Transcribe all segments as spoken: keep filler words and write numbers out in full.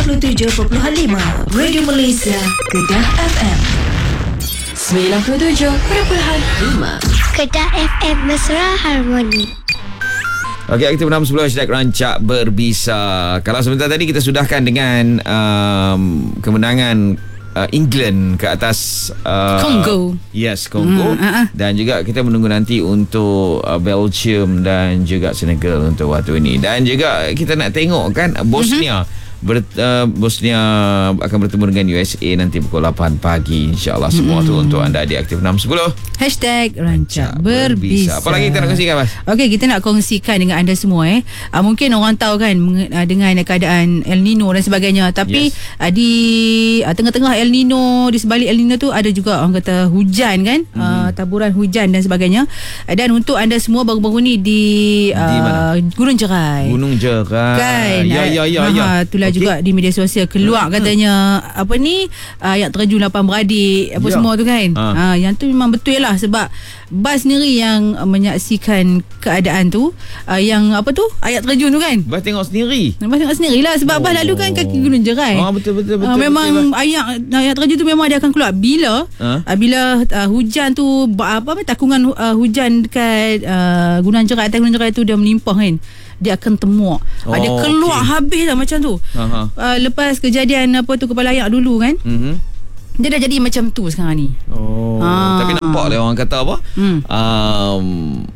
puluh tujuh perpuluhan lima Radio Malaysia Kedah F M. sembilan puluh tujuh perpuluhan lima Kedah F M Mesra Harmoni. Okey, aktif enam sepuluh hashtag Rancak Berbisa. Kalau sebentar tadi kita sudahkan dengan um, kemenangan uh, England ke atas uh, Kongo. Yes, Kongo. Hmm, uh-uh. Dan juga kita menunggu nanti untuk uh, Belgium dan juga Senegal untuk waktu ini. Dan juga kita nak tengok kan Bosnia. Mm-hmm. Ber, uh, Bosnia akan bertemu dengan U S A nanti pukul lapan pagi, InsyaAllah. Semua hmm. tu untuk anda di Aktif enam sepuluh Hashtag Rancak Berbisa. Apa lagi kita nak kongsikan, Mas? Okey, kita nak kongsikan dengan anda semua eh. Uh, mungkin orang tahu kan uh, dengan keadaan El Nino dan sebagainya. Tapi yes. uh, di uh, tengah-tengah El Nino, di sebalik El Nino tu ada juga orang kata hujan kan. Hmm. Uh, taburan hujan dan sebagainya. Uh, dan untuk anda semua baru-baru ni di, uh, di Gunung Jerai. Gunung Jerai. Kan? Ya, ya, ya. ya. Itulah okay. juga di media sosial keluar hmm. katanya apa ni uh, yang terjun lapan beradik apa ya. semua tu kan. Ha. Uh, yang tu memang betul lah sebab Bas sendiri yang uh, menyaksikan keadaan tu uh, yang apa tu ayat terjun tu kan. Bas tengok sendiri. Bas tengok sendirilah sebab oh. Bas lalu kan kaki Gunung Jerai. Oh betul betul betul. Uh, memang betul, ayat ayat terjun tu memang dia akan keluar bila ha? uh, bila uh, hujan tu apa takungan uh, hujan dekat uh, Gunung Jerai atas Gunung Jerai tu dia melimpah kan. Dia akan temuak. Oh, dia keluar okay. habis lah macam tu. Uh-huh. Uh, lepas kejadian apa tu kepala ayak dulu kan. Uh-huh. Dia dah jadi macam tu sekarang ni. Oh. Ha. Tapi nampak lah orang kata apa? Hmm. Um,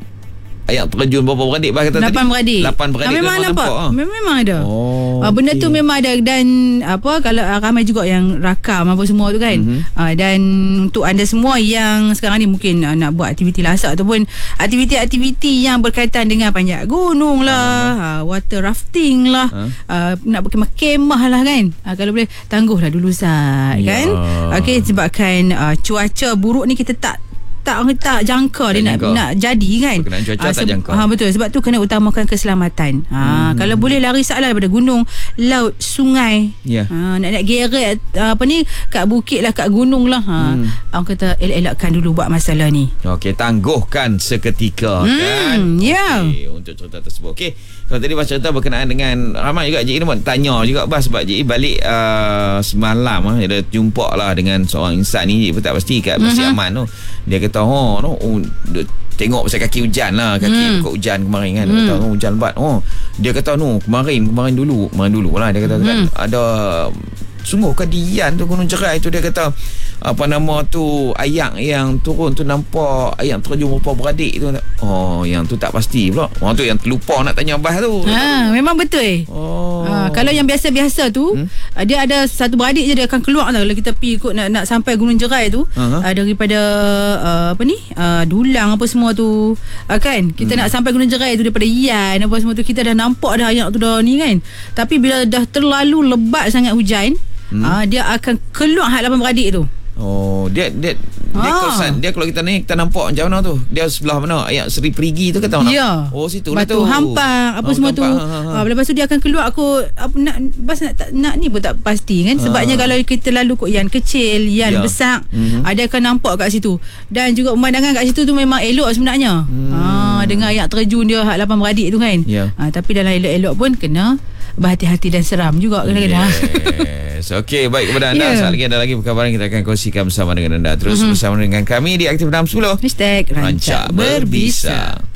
ayak terjun berapa beradik bah kata tadi? Lapan beradik. Lapan beradik. Ha, memang nampak. nampak. Ha. Memang ada. Oh, ha, benda okay. tu memang ada dan apa kalau ramai juga yang rakam apa semua tu kan. Mm-hmm. Ha, dan untuk anda semua yang sekarang ni mungkin uh, nak buat aktiviti lasak ataupun aktiviti-aktiviti yang berkaitan dengan panjat gunung lah, uh-huh. ha, water rafting lah, uh-huh. uh, nak berkemah kemah lah kan. Ha, kalau boleh tangguhlah dulu Sat yeah. kan. Okey sebabkan uh, cuaca buruk ni kita tak tak tak jangka dia nak jangka. nak jadi kan. Berkenaan cuaca ha, tak se- jangka. Ha, betul sebab tu kena utamakan keselamatan. Ha, hmm. kalau boleh lari salah daripada gunung, laut, sungai. Yeah. Ha, nak nak geret apa ni kat bukit lah kat gunung lah. Ha, hmm. orang kata elak-elakkan dulu buat masalah ni. Okey, tangguhkan seketika hmm. kan. Ya. Yeah. Okay, untuk cerita tersebut. Okey. Kalau tadi Bas cerita berkenaan dengan ramai juga Cik Ina tanya juga Bas sebab Cik Ina balik uh, semalam ah dia jumpa lah dengan seorang insan ni pun tak pasti kat Masjid uh-huh. Aman tu. Dia kata oh, no, oh dia tengok pasal kaki hujan lah kaki hmm. kok hujan kemarin kan. Dia hmm. kata oh, hujan lebat. Oh dia kata no kemarin kemarin dulu kemarin dulu lah dia kata hmm. kan ada sungguh kadian tu Gunung Jerai tu dia kata apa nama tu ayak yang turun tu nampak ayak terjun berapa beradik tu. Oh yang tu tak pasti pula. Orang tu yang terlupa nak tanya Abah tu. Ha memang betul. Oh. Ha, kalau yang biasa-biasa tu hmm? dia ada satu beradik je dia akan keluar lah kalau kita pergi ikut nak nak sampai Gunung Jerai tu uh-huh. uh, daripada uh, apa ni uh, Dulang apa semua tu uh, kan kita hmm. nak sampai Gunung Jerai tu daripada Ian apa semua tu kita dah nampak dah ayak tu dah ni kan. Tapi bila dah terlalu lebat sangat hujan hmm. uh, dia akan keluar hak lapan beradik tu. Oh, dia dia dia ah. kawasan dia kalau kita ni kita nampak macam mana tu? Dia sebelah mana? Ayat Seri Perigi tu kata mana? Ya. Oh, situ lah Batu tu. Hampang apa oh, semua Hampang. tu. Ha, ha, ha. Lepas tu dia akan keluar aku apa nak bas nak, nak ni pun tak pasti kan sebabnya ha. kalau kita lalu kot yang kecil, yang ya. besar, mm-hmm. ada akan nampak kat situ. Dan juga pemandangan kat situ tu memang elok sebenarnya. Hmm. Ha, dengan ayat terjun dia hak lapan beradik tu kan. Ya. Ha, tapi dalam elok-elok pun kena berhati-hati dan seram juga kadang-kadang. Yes. Okey, baik kepada anda. Yeah. Saat lagi ada lagi perkabaran kita akan kongsikan bersama dengan anda. Terus mm-hmm. bersama dengan kami di Aktif enam sepuluh Hashtag Rancak Berbisa.